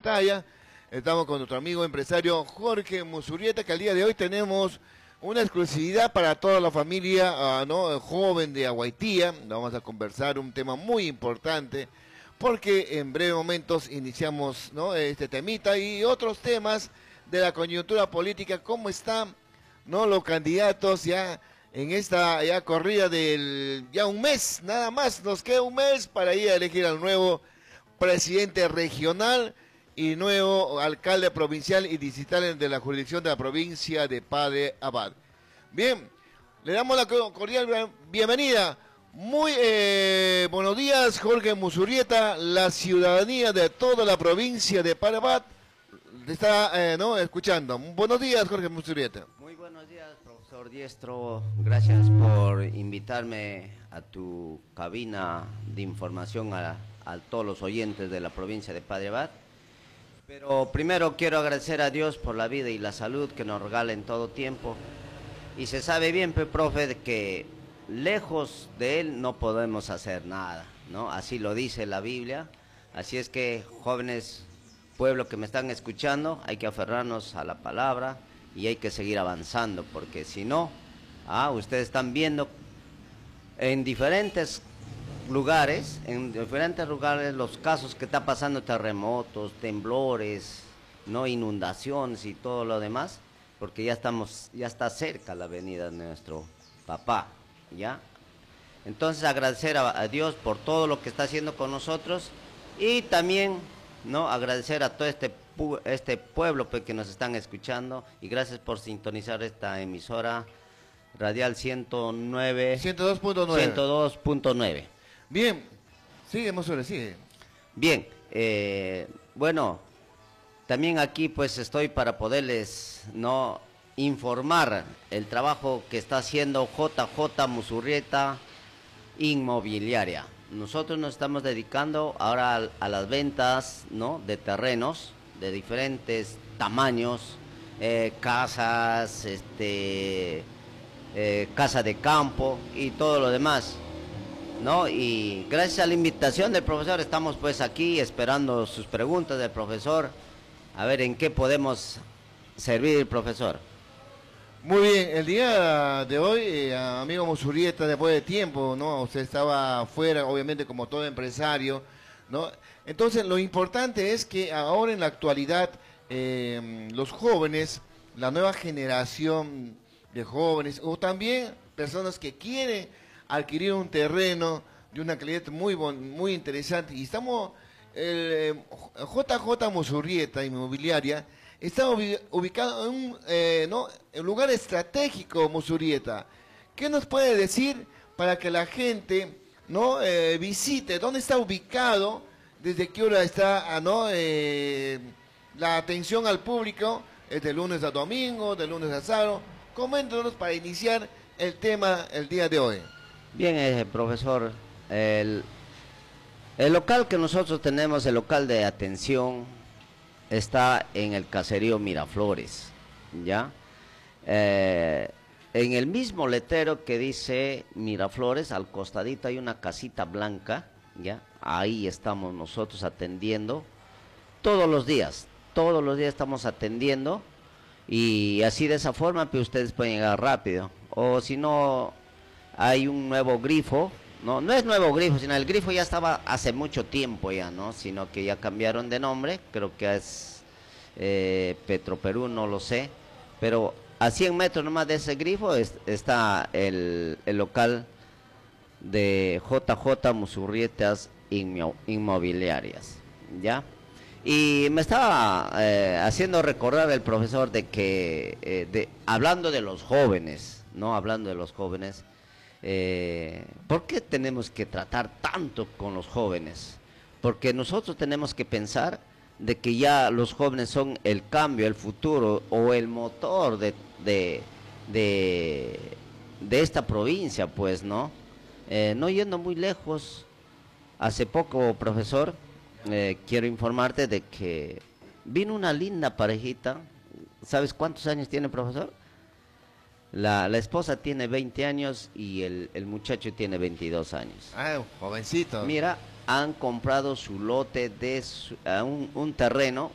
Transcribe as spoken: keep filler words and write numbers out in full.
pantalla. Estamos con nuestro amigo empresario Jorge Musurieta, que al día de hoy tenemos una exclusividad para toda la familia uh, ¿no? joven de Aguaitía. Vamos a conversar un tema muy importante, porque en breves momentos iniciamos ¿no? este temita y otros temas de la coyuntura política. ¿Cómo están ¿no? los candidatos ya en esta ya corrida del ya un mes? Nada más nos queda un mes para ir a elegir al nuevo presidente regional y nuevo alcalde provincial y distrital de la jurisdicción de la provincia de Padre Abad. Bien, le damos la cordial bienvenida. Muy eh, buenos días, Jorge Musurieta. La ciudadanía de toda la provincia de Padre Abad está eh, ¿no? escuchando. Buenos días, Jorge Musurieta. Muy buenos días, profesor Diestro. Gracias por invitarme a tu cabina de información a, a todos los oyentes de la provincia de Padre Abad. Pero primero quiero agradecer a Dios por la vida y la salud que nos regala en todo tiempo. Y se sabe bien, profe, de que lejos de Él no podemos hacer nada, ¿no? Así lo dice la Biblia. Así es que, jóvenes, pueblo que me están escuchando, hay que aferrarnos a la palabra y hay que seguir avanzando, porque si no, ah, ustedes están viendo en diferentes lugares, en diferentes lugares los casos que está pasando, terremotos, temblores, no inundaciones y todo lo demás, porque ya estamos, ya está cerca la venida de nuestro papá, ¿ya? Entonces agradecer a, a Dios por todo lo que está haciendo con nosotros y también, ¿no? agradecer a todo este este pueblo pues, que nos están escuchando, y gracias por sintonizar esta emisora radial ciento nueve ciento dos punto nueve. ciento dos punto nueve. Bien, sigue, Musure, sigue. Bien, eh, bueno, también aquí pues estoy para poderles no informar el trabajo que está haciendo J J Musurieta Inmobiliaria. Nosotros nos estamos dedicando ahora a, a las ventas ¿no? de terrenos de diferentes tamaños, eh, casas, este, eh, casa de campo y todo lo demás. ¿No? Y gracias a la invitación del profesor estamos pues aquí esperando sus preguntas del profesor, a ver en qué podemos servir, profesor. Muy bien, el día de hoy, eh, amigo Musurieta, después de tiempo, ¿no? Usted estaba fuera, obviamente, como todo empresario, ¿no? Entonces, lo importante es que ahora en la actualidad, eh, los jóvenes, la nueva generación de jóvenes, o también personas que quieren adquirir un terreno de una calidad muy muy interesante, y estamos, el J J Musurieta Inmobiliaria está ubicado en un eh, ¿no? en lugar estratégico, Musurieta. ¿Qué nos puede decir para que la gente no eh, visite? ¿Dónde está ubicado? ¿Desde qué hora está ¿no? eh, la atención al público? ¿Es de lunes a domingo, de lunes a sábado? Coméntanos para iniciar el tema el día de hoy. Bien, eh, profesor, el, el local que nosotros tenemos, el local de atención, está en el caserío Miraflores, ¿ya? Eh, en el mismo letrero que dice Miraflores, al costadito hay una casita blanca, ¿ya? Ahí estamos nosotros atendiendo todos los días, todos los días estamos atendiendo, y así de esa forma pues ustedes pueden llegar rápido, o si no, hay un nuevo grifo, no, no es nuevo grifo, sino el grifo ya estaba hace mucho tiempo ya, ¿no? Sino que ya cambiaron de nombre, creo que es eh, Petroperú, no lo sé, pero a cien metros nomás de ese grifo es, está el, el local de J J Musurrietas Inmobiliarias, ¿ya? Y me estaba eh, haciendo recordar el profesor de que, eh, de, hablando de los jóvenes, ¿no? Hablando de los jóvenes, Eh, ¿por qué tenemos que tratar tanto con los jóvenes? Porque nosotros tenemos que pensar de que ya los jóvenes son el cambio, el futuro o el motor de, de, de, de esta provincia, pues, ¿no? Eh, no yendo muy lejos, hace poco, profesor, eh, quiero informarte de que vino una linda parejita. ¿Sabes cuántos años tiene, profesor? La, la esposa tiene veinte años y el, el muchacho tiene veintidós años. Ah, jovencito. Mira, han comprado su lote de su, uh, un, un terreno